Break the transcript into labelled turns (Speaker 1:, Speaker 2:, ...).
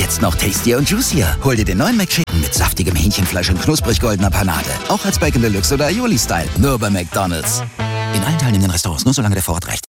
Speaker 1: Jetzt noch tastier und juicier. Hol dir den neuen McChicken mit saftigem Hähnchenfleisch und knusprig goldener Panade. Auch als Bacon Deluxe oder Aioli-Style. Nur bei McDonald's. In allen Teilnehmenden Restaurants, nur solange der Vorrat reicht.